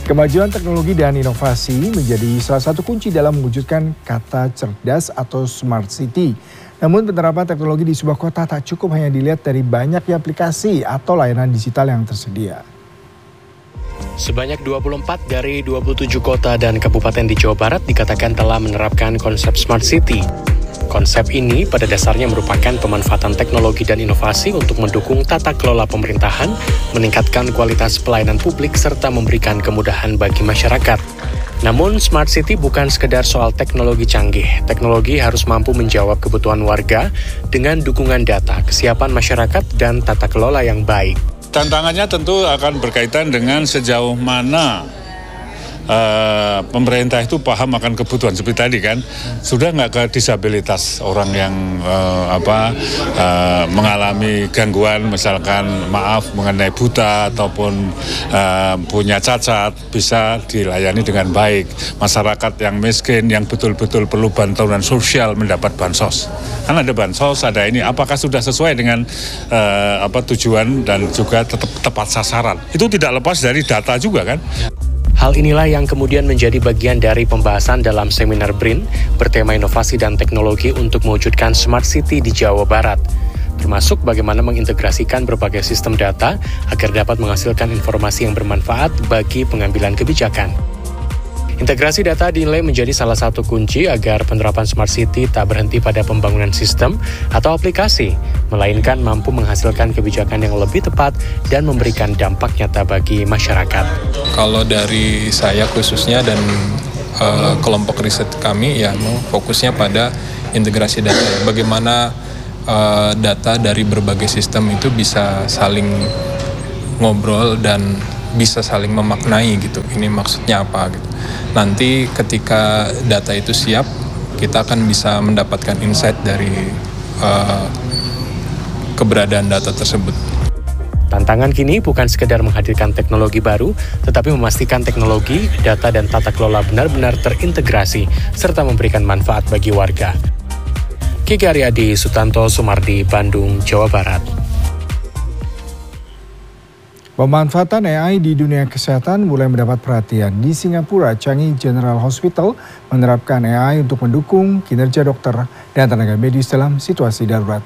Kemajuan teknologi dan inovasi menjadi salah satu kunci dalam mewujudkan kata cerdas atau smart city. Namun penerapan teknologi di sebuah kota tak cukup hanya dilihat dari banyaknya aplikasi atau layanan digital yang tersedia. Sebanyak 24 dari 27 kota dan kabupaten di Jawa Barat dikatakan telah menerapkan konsep smart city. Konsep ini pada dasarnya merupakan pemanfaatan teknologi dan inovasi untuk mendukung tata kelola pemerintahan, meningkatkan kualitas pelayanan publik, serta memberikan kemudahan bagi masyarakat. Namun, smart city bukan sekedar soal teknologi canggih. Teknologi harus mampu menjawab kebutuhan warga dengan dukungan data, kesiapan masyarakat, dan tata kelola yang baik. Tantangannya tentu akan berkaitan dengan sejauh mana pemerintah itu paham akan kebutuhan seperti tadi kan, sudah nggak ke disabilitas orang yang mengalami gangguan, misalkan mengenai buta ataupun punya cacat, bisa dilayani dengan baik. Masyarakat yang miskin yang betul-betul perlu bantuan sosial mendapat bansos. Kan ada bansos, ada ini. Apakah sudah sesuai dengan tujuan dan juga tetap tepat sasaran? Itu tidak lepas dari data juga kan. Hal inilah yang kemudian menjadi bagian dari pembahasan dalam seminar BRIN bertema inovasi dan teknologi untuk mewujudkan smart city di Jawa Barat, termasuk bagaimana mengintegrasikan berbagai sistem data agar dapat menghasilkan informasi yang bermanfaat bagi pengambilan kebijakan. Integrasi data dinilai menjadi salah satu kunci agar penerapan smart city tak berhenti pada pembangunan sistem atau aplikasi, melainkan mampu menghasilkan kebijakan yang lebih tepat dan memberikan dampak nyata bagi masyarakat. Kalau dari saya khususnya dan kelompok riset kami ya fokusnya pada integrasi data. Bagaimana data dari berbagai sistem itu bisa saling ngobrol dan bisa saling memaknai gitu. Ini maksudnya apa gitu. Nanti ketika data itu siap, kita akan bisa mendapatkan insight dari keberadaan data tersebut. Tantangan kini bukan sekedar menghadirkan teknologi baru, tetapi memastikan teknologi, data, dan tata kelola benar-benar terintegrasi, serta memberikan manfaat bagi warga. Kiki Aryadi, Sutanto Sumardi, Bandung, Jawa Barat. Pemanfaatan AI di dunia kesehatan mulai mendapat perhatian. Di Singapura, Changi General Hospital menerapkan AI untuk mendukung kinerja dokter dan tenaga medis dalam situasi darurat.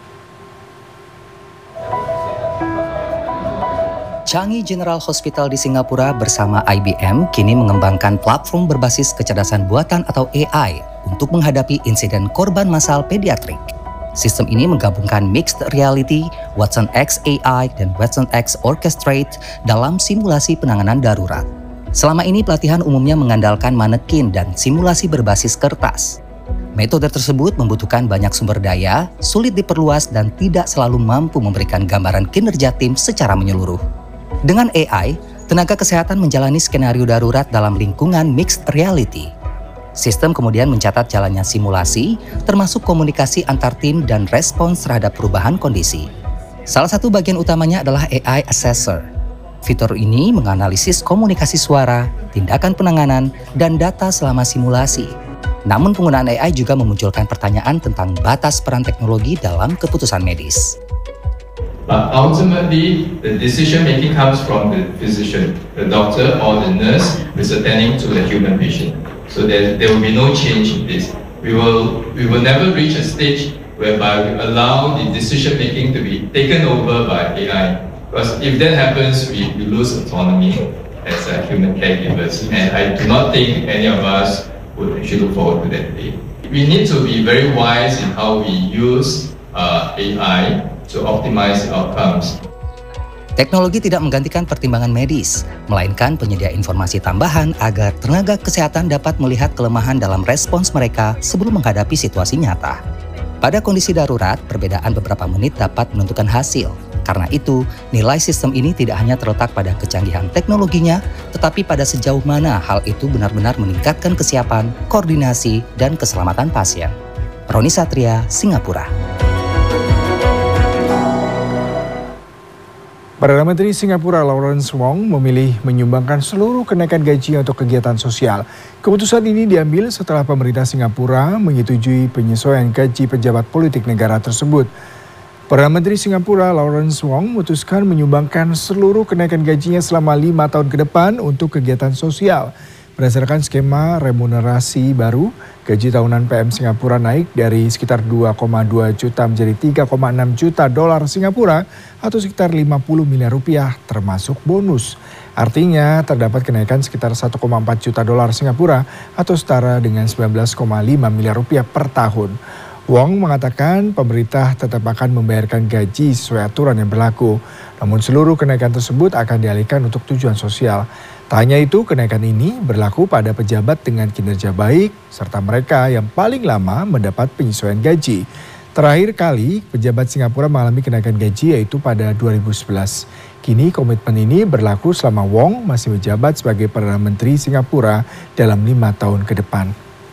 Changi General Hospital di Singapura bersama IBM kini mengembangkan platform berbasis kecerdasan buatan atau AI untuk menghadapi insiden korban massal pediatrik. Sistem ini menggabungkan mixed reality, Watson X AI, dan Watson X Orchestrate dalam simulasi penanganan darurat. Selama ini pelatihan umumnya mengandalkan manekin dan simulasi berbasis kertas. Metode tersebut membutuhkan banyak sumber daya, sulit diperluas, dan tidak selalu mampu memberikan gambaran kinerja tim secara menyeluruh. Dengan AI, tenaga kesehatan menjalani skenario darurat dalam lingkungan mixed reality. Sistem kemudian mencatat jalannya simulasi, termasuk komunikasi antar tim dan respons terhadap perubahan kondisi. Salah satu bagian utamanya adalah AI Assessor. Fitur ini menganalisis komunikasi suara, tindakan penanganan, dan data selama simulasi. Namun penggunaan AI juga memunculkan pertanyaan tentang batas peran teknologi dalam keputusan medis. But ultimately, the decision making comes from the physician, the doctor or the nurse who is attending to the human patient. So there will be no change in this. We will never reach a stage whereby we allow the decision making to be taken over by AI. Because if that happens, we lose autonomy as human caregivers. And I do not think any of us would actually look forward to that day. We need to be very wise in how we use AI to optimize outcomes. Teknologi tidak menggantikan pertimbangan medis, melainkan penyedia informasi tambahan agar tenaga kesehatan dapat melihat kelemahan dalam respons mereka sebelum menghadapi situasi nyata. Pada kondisi darurat, perbedaan beberapa menit dapat menentukan hasil. Karena itu, nilai sistem ini tidak hanya terletak pada kecanggihan teknologinya, tetapi pada sejauh mana hal itu benar-benar meningkatkan kesiapan, koordinasi, dan keselamatan pasien. Roni Satria, Singapura. Perdana Menteri Singapura Lawrence Wong memilih menyumbangkan seluruh kenaikan gaji untuk kegiatan sosial. Keputusan ini diambil setelah pemerintah Singapura menyetujui penyesuaian gaji pejabat politik negara tersebut. Perdana Menteri Singapura Lawrence Wong memutuskan menyumbangkan seluruh kenaikan gajinya selama 5 tahun ke depan untuk kegiatan sosial. Berdasarkan skema remunerasi baru, gaji tahunan PM Singapura naik dari sekitar 2,2 juta menjadi 3,6 juta dolar Singapura atau sekitar 50 miliar rupiah termasuk bonus. Artinya terdapat kenaikan sekitar 1,4 juta dolar Singapura atau setara dengan 19,5 miliar rupiah per tahun. Wong mengatakan pemerintah tetap akan membayarkan gaji sesuai aturan yang berlaku. Namun seluruh kenaikan tersebut akan dialihkan untuk tujuan sosial. Tak hanya itu, kenaikan ini berlaku pada pejabat dengan kinerja baik serta mereka yang paling lama mendapat penyesuaian gaji. Terakhir kali pejabat Singapura mengalami kenaikan gaji yaitu pada 2011. Kini komitmen ini berlaku selama Wong masih menjabat sebagai Perdana Menteri Singapura dalam 5 tahun ke depan.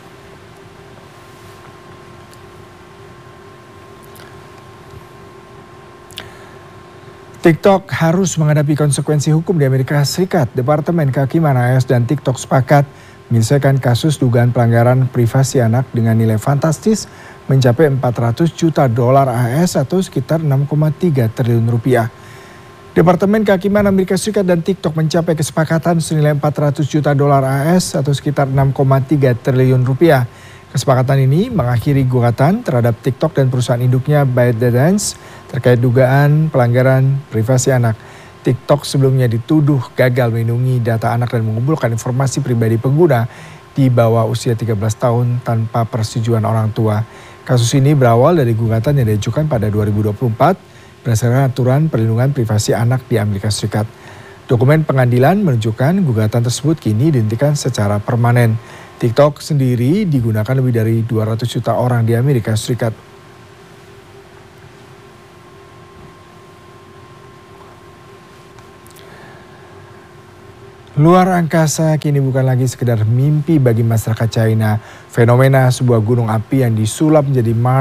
TikTok harus menghadapi konsekuensi hukum di Amerika Serikat. Departemen Kehakiman AS dan TikTok sepakat menyelesaikan kasus dugaan pelanggaran privasi anak dengan nilai fantastis mencapai 400 juta dolar AS atau sekitar 6,3 triliun rupiah. Departemen Kehakiman Amerika Serikat dan TikTok mencapai kesepakatan senilai 400 juta dolar AS atau sekitar 6,3 triliun rupiah. Kesepakatan ini mengakhiri gugatan terhadap TikTok dan perusahaan induknya ByteDance terkait dugaan pelanggaran privasi anak. TikTok sebelumnya dituduh gagal melindungi data anak dan mengumpulkan informasi pribadi pengguna di bawah usia 13 tahun tanpa persetujuan orang tua. Kasus ini berawal dari gugatan yang diajukan pada 2024 berdasarkan aturan perlindungan privasi anak di Amerika Serikat. Dokumen pengadilan menunjukkan gugatan tersebut kini dihentikan secara permanen. TikTok sendiri digunakan lebih dari 200 juta orang di Amerika Serikat. Luar angkasa kini bukan lagi sekedar mimpi bagi masyarakat China. Fenomena sebuah gunung api yang disulap menjadi Mars